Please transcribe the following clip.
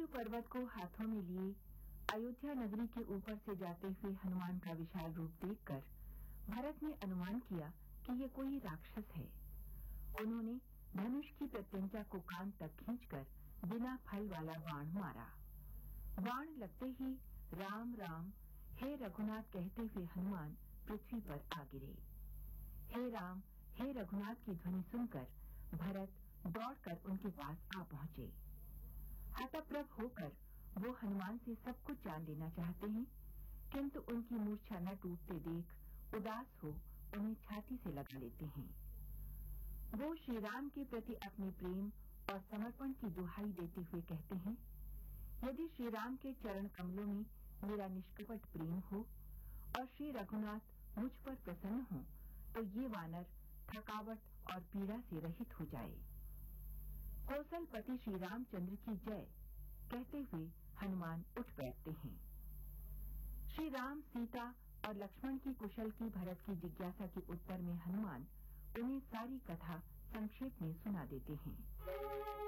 पर्वत को हाथों में लिए अयोध्या नगरी के ऊपर से जाते हुए हनुमान का विशाल रूप देखकर भरत ने अनुमान किया कि ये कोई राक्षस है। उन्होंने धनुष की प्रत्यंचा को कान तक खींचकर बिना फल वाला बाण मारा। बाण लगते ही राम राम हे रघुनाथ कहते हुए हनुमान पृथ्वी पर आ गिरे। हे रघुनाथ की ध्वनि सुनकर भरत दौड़कर उनके पास आ पहुंचे। हतप्रभ होकर वो हनुमान से सब कुछ जान लेना चाहते हैं, किंतु उनकी मूर्छा न टूटते देख उदास हो उन्हें छाती से लगा लेते हैं। वो श्री राम के प्रति अपने प्रेम और समर्पण की दुहाई देते हुए कहते हैं, यदि श्री राम के चरण कमलों में मेरा निष्कपट प्रेम हो और श्री रघुनाथ मुझ पर प्रसन्न हो तो ये वानर थकावट और पीड़ा से रहित हो जाए। कौशलपति श्री रामचंद्र की जय कहते हुए हनुमान उठ बैठते हैं। श्री राम, सीता और लक्ष्मण की कुशल की भरत की जिज्ञासा के उत्तर में हनुमान उन्हें सारी कथा संक्षेप में सुना देते हैं।